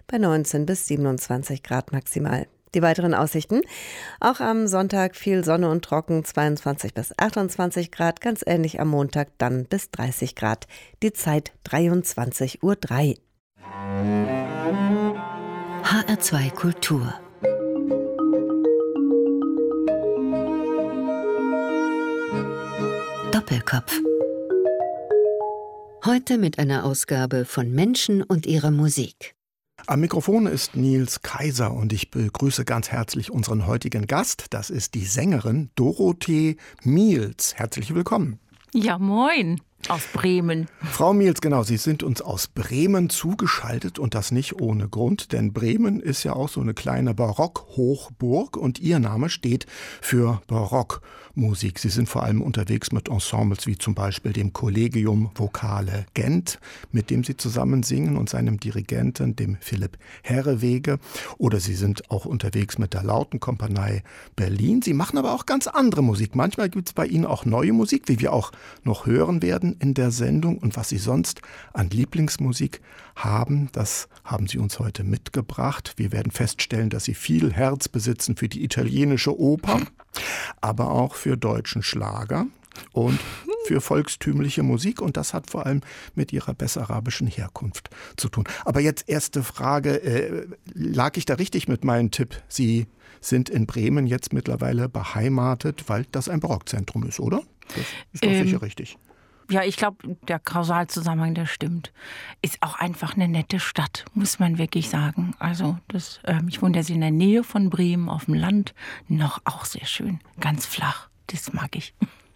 bei 19 bis 27 Grad maximal. Die weiteren Aussichten: auch am Sonntag viel Sonne und trocken, 22 bis 28 Grad, ganz ähnlich am Montag dann bis 30 Grad. Die Zeit 23:03 Uhr. HR2 Kultur. Doppelkopf. Heute mit einer Ausgabe von Menschen und ihrer Musik. Am Mikrofon ist Nils Kaiser und ich begrüße ganz herzlich unseren heutigen Gast. Das ist die Sängerin Dorothee Mielz. Herzlich willkommen. Ja, moin. Aus Bremen. Frau Mielz, genau, Sie sind uns aus Bremen zugeschaltet und das nicht ohne Grund, denn Bremen ist ja auch so eine kleine Barock-Hochburg und Ihr Name steht für Barockmusik. Sie sind vor allem unterwegs mit Ensembles wie zum Beispiel dem Collegium Vocale Gent, mit dem Sie zusammen singen, und seinem Dirigenten, dem Philipp Herrewege. Oder Sie sind auch unterwegs mit der Lautenkompanie Berlin. Sie machen aber auch ganz andere Musik. Manchmal gibt es bei Ihnen auch neue Musik, wie wir auch noch hören werden in der Sendung. Und was Sie sonst an Lieblingsmusik haben, das haben Sie uns heute mitgebracht. Wir werden feststellen, dass Sie viel Herz besitzen für die italienische Oper, aber auch für deutschen Schlager und für volkstümliche Musik. Und das hat vor allem mit Ihrer bessarabischen Herkunft zu tun. Aber jetzt erste Frage, lag ich da richtig mit meinem Tipp? Sie sind in Bremen jetzt mittlerweile beheimatet, weil das ein Barockzentrum ist, oder? Das ist doch sicher richtig. Ja, ich glaube, der Kausalzusammenhang, der stimmt. Ist auch einfach eine nette Stadt, muss man wirklich sagen. Also ich wohne jetzt in der Nähe von Bremen auf dem Land. Noch auch sehr schön, ganz flach. Das mag ich.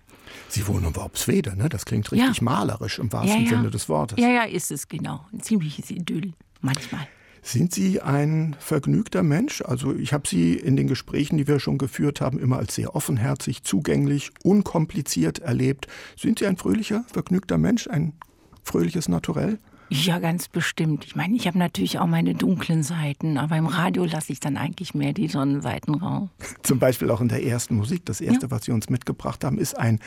Sie wohnen in Worpswede, ne? Das klingt richtig malerisch im wahrsten Sinne des Wortes. Ja, ist es genau. Ein ziemliches Idyll manchmal. Sind Sie ein vergnügter Mensch? Also ich habe Sie in den Gesprächen, die wir schon geführt haben, immer als sehr offenherzig, zugänglich, unkompliziert erlebt. Sind Sie ein fröhlicher, vergnügter Mensch, ein fröhliches Naturell? Ja, ganz bestimmt. Ich meine, ich habe natürlich auch meine dunklen Seiten, aber im Radio lasse ich dann eigentlich mehr die Sonnenseiten raus. Zum Beispiel auch in der ersten Musik. Das erste, was Sie uns mitgebracht haben, ist ein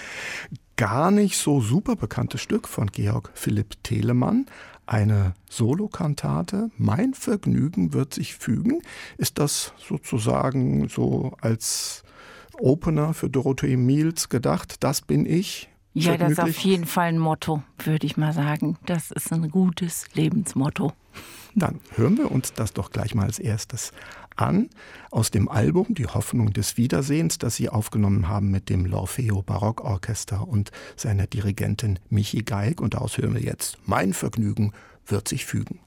gar nicht so super bekanntes Stück von Georg Philipp Telemann. Eine Solokantate, Mein Vergnügen wird sich fügen. Ist das sozusagen so als Opener für Dorothee Mielz gedacht? Das bin ich. Ja, das ist auf jeden Fall ein Motto, würde ich mal sagen. Das ist ein gutes Lebensmotto. Dann hören wir uns das doch gleich mal als erstes an. Aus dem Album Die Hoffnung des Wiedersehens, das Sie aufgenommen haben mit dem L'Orfeo Barockorchester und seiner Dirigentin Michi Geig. Und daraus hören wir jetzt Mein Vergnügen wird sich fügen.